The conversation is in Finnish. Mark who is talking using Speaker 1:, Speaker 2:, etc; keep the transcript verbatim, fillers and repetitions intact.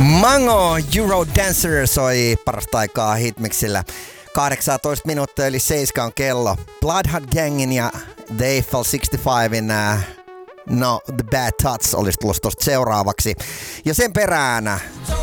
Speaker 1: Mango Eurodancer soi parasta aikaa Hitmixillä. kahdeksantoista minuuttia eli seitsemän on kello. Bloodhound Gangin ja The Eiffel kuusikymmentäviiden uh, No, The Bad Tots olisi tulossa tosta seuraavaksi. Ja sen perään